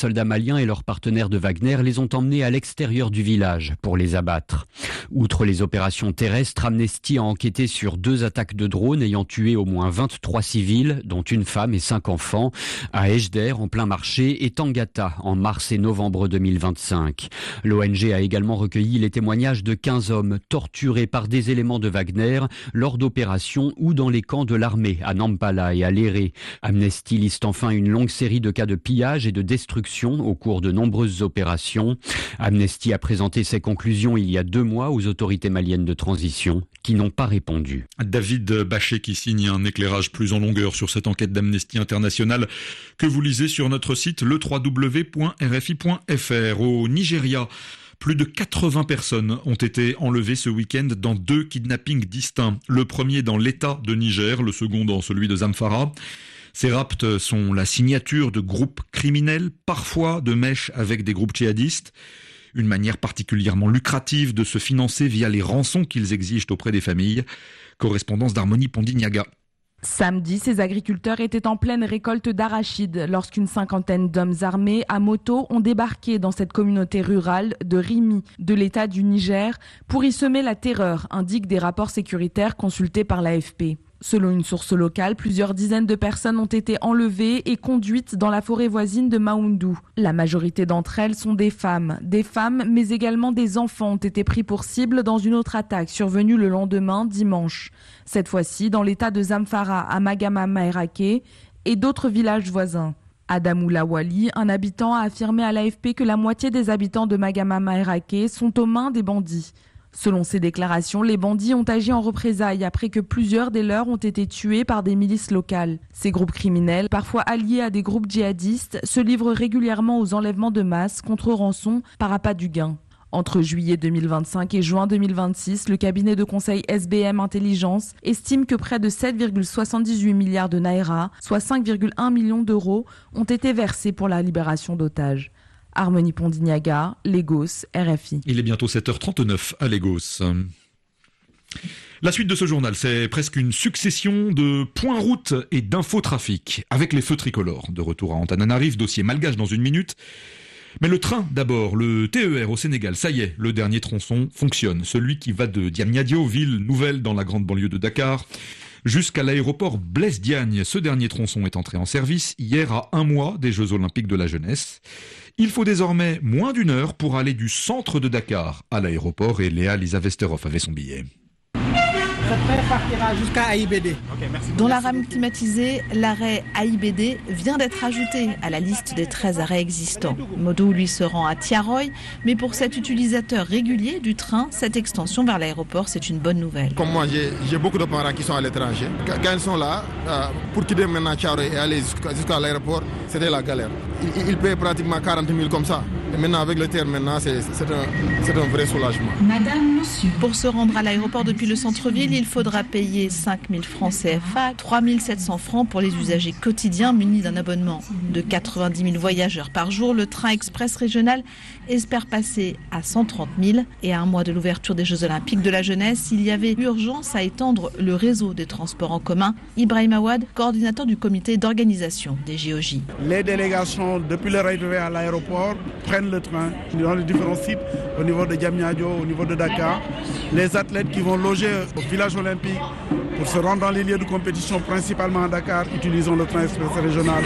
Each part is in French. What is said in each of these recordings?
soldats maliens et leurs partenaires de Wagner les ont emmenés à l'extérieur du village pour les abattre. Outre les opérations terrestres, Amnesty a enquêté sur 2 attaques de drones ayant tué au moins 23 civils, dont une femme et 5 enfants, à Ejder en plein marché et Tangata en mars et novembre 2025. L'ONG a également recueilli les témoignages de 15 hommes torturés par des éléments de Wagner lors d'opérations ou dans les camps de l'armée à Nampala et à Léré. Amnesty liste enfin une longue série de cas de pillage et de destruction au cours de nombreuses opérations. Amnesty a présenté ses conclusions il y a 2 mois aux autorités maliennes de transition qui n'ont pas répondu. David Bachet qui signe un éclairage plus en longueur sur cette enquête d'Amnesty International que vous lisez sur notre site le www.rfi.fr. Au Nigeria, plus de 80 personnes ont été enlevées ce week-end dans 2 kidnappings distincts. Le premier dans l'État de Niger, le second dans celui de Zamfara. Ces rapts sont la signature de groupes criminels, parfois de mèche avec des groupes djihadistes. Une manière particulièrement lucrative de se financer via les rançons qu'ils exigent auprès des familles. Correspondance d'Harmonie Pondignaga. Samedi, ces agriculteurs étaient en pleine récolte d'arachides lorsqu'une 50aine d'hommes armés à moto ont débarqué dans cette communauté rurale de Rimi, de l'État du Niger, pour y semer la terreur, indiquent des rapports sécuritaires consultés par l'AFP. Selon une source locale, plusieurs dizaines de personnes ont été enlevées et conduites dans la forêt voisine de Maoundou. La majorité d'entre elles sont des femmes mais également des enfants ont été pris pour cible dans une autre attaque survenue le lendemain, dimanche. Cette fois-ci dans l'état de Zamfara à Magama-Maerake et d'autres villages voisins. Adamou Lawali, un habitant, a affirmé à l'AFP que la moitié des habitants de Magama-Maerake sont aux mains des bandits. Selon ces déclarations, les bandits ont agi en représailles après que plusieurs des leurs ont été tués par des milices locales. Ces groupes criminels, parfois alliés à des groupes djihadistes, se livrent régulièrement aux enlèvements de masse contre rançon par appât du gain. Entre juillet 2025 et juin 2026, le cabinet de conseil SBM Intelligence estime que près de 7,78 milliards de naira, soit 5,1 millions d'euros, ont été versés pour la libération d'otages. Harmonie Pondignaga, Lagos, RFI. Il est bientôt 7h39 à Lagos. La suite de ce journal, c'est presque une succession de points route et d'infotrafic avec les feux tricolores. De retour à Antananarive, dossier malgache dans 1 minute. Mais le train d'abord, le TER au Sénégal, ça y est, le dernier tronçon fonctionne. Celui qui va de Diamniadio, ville nouvelle dans la grande banlieue de Dakar, jusqu'à l'aéroport Blaise Diagne. Ce dernier tronçon est entré en service hier à 1 mois des Jeux Olympiques de la jeunesse. Il faut désormais moins d'1 heure pour aller du centre de Dakar à l'aéroport et Léa Lisa Vesterhoff avait son billet. Cette train partira jusqu'à AIBD. Dans la rame climatisée, l'arrêt AIBD vient d'être ajouté à la liste des 13 arrêts existants. Modou, lui, se rend à Tiaroy, mais pour cet utilisateur régulier du train, cette extension vers l'aéroport, c'est une bonne nouvelle. Comme moi, j'ai beaucoup de parents qui sont à l'étranger. Quand ils sont là, pour quitter maintenant Tiaroy et aller jusqu'à l'aéroport, c'était la galère. Ils paient pratiquement 40 000 comme ça. Et maintenant, avec le TER, c'est un vrai soulagement. Madame, monsieur. Pour se rendre à l'aéroport depuis le centre-ville, il faudra payer 5 000 francs CFA, 3 700 francs pour les usagers quotidiens munis d'un abonnement. De 90 000 voyageurs par jour, le train express régional espère passer à 130 000. Et à 1 mois de l'ouverture des Jeux Olympiques de la jeunesse, il y avait urgence à étendre le réseau des transports en commun. Ibrahim Awad, coordinateur du comité d'organisation des JOJ. Les délégations, depuis leur arrivée à l'aéroport, prennent le train dans les différents sites, au niveau de Diamniadio, au niveau de Dakar. Les athlètes qui vont loger au village olympique pour se rendre dans les lieux de compétition, principalement à Dakar, utilisons le train express régional.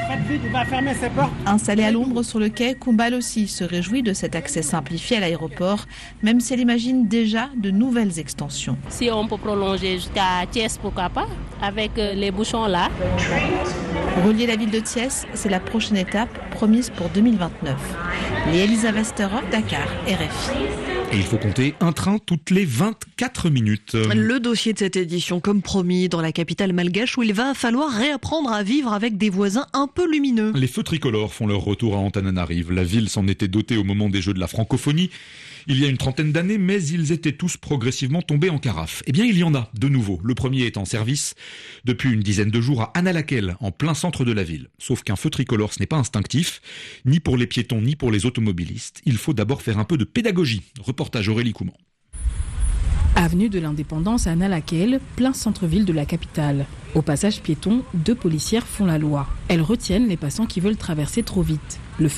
Installé à l'ombre sur le quai, Koumbal aussi se réjouit de cet accès simplifié à l'aéroport, même si elle imagine déjà de nouvelles extensions. Si on peut prolonger jusqu'à Thiès, pourquoi pas, avec les bouchons là. Relier la ville de Thiès, c'est la prochaine étape promise pour 2029. Elisa Vesterhoff, Dakar, RFI. Et il faut compter un train toutes les 24 minutes. Le dossier de cette édition, comme promis, dans la capitale malgache où il va falloir réapprendre à vivre avec des voisins un peu lumineux. Les feux tricolores font leur retour à Antananarive. La ville s'en était dotée au moment des Jeux de la francophonie. Il y a une 30aine d'années, mais ils étaient tous progressivement tombés en carafe. Eh bien, il y en a de nouveau. Le premier est en service depuis une dizaine de jours à Annalakel, en plein centre de la ville. Sauf qu'un feu tricolore, ce n'est pas instinctif, ni pour les piétons, ni pour les automobilistes. Il faut d'abord faire un peu de pédagogie. Reportage Aurélie Couman. Avenue de l'Indépendance à Annalakel, plein centre-ville de la capitale. Au passage piéton, 2 policières font la loi. Elles retiennent les passants qui veulent traverser trop vite. Le feu